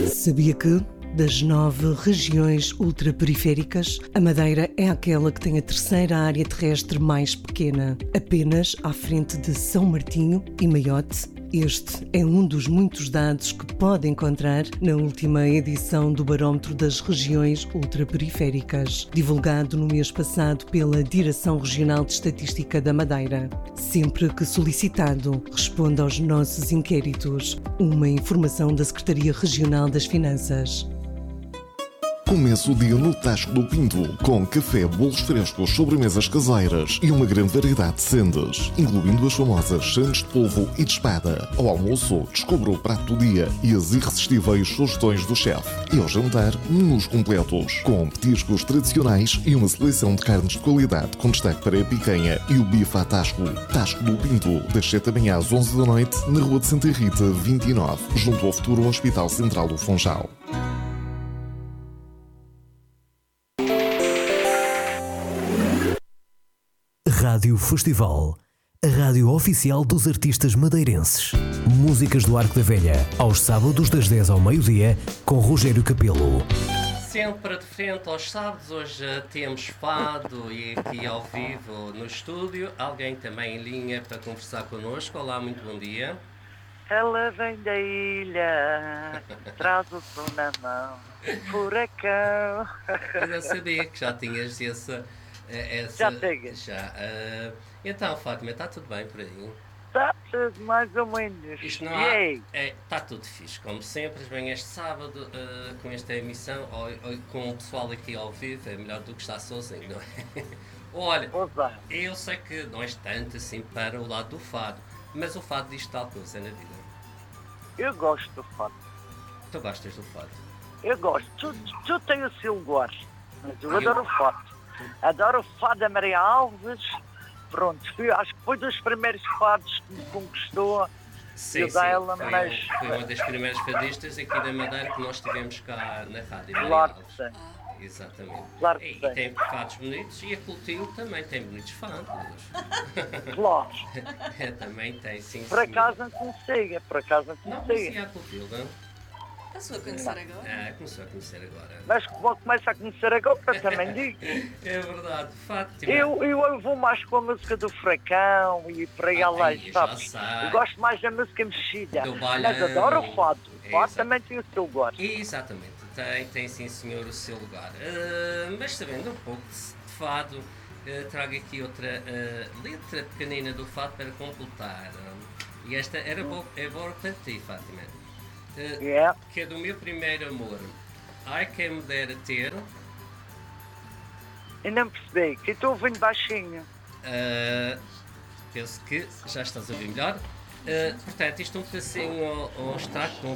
Sabia que, das 9 regiões ultraperiféricas, a Madeira é aquela que tem a terceira área terrestre mais pequena, apenas à frente de São Martinho e Maiote? Este é um dos muitos dados que pode encontrar na última edição do Barómetro das Regiões Ultraperiféricas, divulgado no mês passado pela Direção Regional de Estatística da Madeira. Sempre que solicitado, responde aos nossos inquéritos. Uma informação da Secretaria Regional das Finanças. Comece o dia no Tasco do Pinto, com café, bolos frescos, sobremesas caseiras e uma grande variedade de sendas, incluindo as famosas sandes de polvo e de espada. Ao almoço, descubra o prato do dia e as irresistíveis sugestões do chefe. E ao jantar, menus completos, com petiscos tradicionais e uma seleção de carnes de qualidade, com destaque para a picanha e o bife à Tasco. Tasco do Pinto, das 7 da manhã às 11 da noite, na Rua de Santa Rita, 29, junto ao futuro Hospital Central do Funchal. Rádio Festival, a rádio oficial dos artistas madeirenses. Músicas do Arco da Velha, aos sábados das 10 ao meio-dia, com Rogério Capelo. Sempre de frente aos sábados, hoje temos fado e aqui ao vivo no estúdio, alguém também em linha para conversar connosco. Olá, muito bom dia. Ela vem da ilha, traz o som na mão, furacão. Eu sabia que já tinhas essa Já pega. Já. Então, Fátima, está tudo bem por aí? Está tudo mais ou menos. Isto não E há. aí? Está tudo fixe, como sempre. Vem este sábado com esta emissão, com o pessoal aqui ao vivo, é melhor do que estar sozinho, não é? Olha, eu sei que não és tanto assim para o lado do fado, mas o fado diz tal coisa na vida. Eu gosto do fado. Tu gostas do fado? Eu gosto. Tu tens o seu gosto, mas eu adoro o fado. Adoro o fado da Maria Alves. Pronto, acho que foi dos primeiros fados que me conquistou. Sim, dela, foi, mas... foi uma das primeiras fadistas aqui da Madeira que nós tivemos cá na rádio. Claro que sim. Exatamente. Claro que E sim. tem fados bonitos e a Clotilde também tem bonitos fados. Claro. Também tem, sim. Por acaso não consigo, Não conhecia a Clotilde. Começou a conhecer agora? Começou a conhecer agora. Mas começa a conhecer agora, eu também digo. É verdade, Fátima. Eu vou mais com a música do Furacão e por aí além, sabes? Eu gosto mais da música mexida, mas adoro o fado. O fado também tem o seu gosto. Exatamente, tem sim senhor o seu lugar. Mas sabendo um pouco de fado, trago aqui outra letra pequenina do fado para completar. E esta é boa para ti, Fátima. Que é do meu primeiro amor. Ai, quem me dera ter. Eu não percebi, que estou ouvindo baixinho. Penso que já estás a ouvir melhor. Portanto, isto é um pedacinho, um extrato de um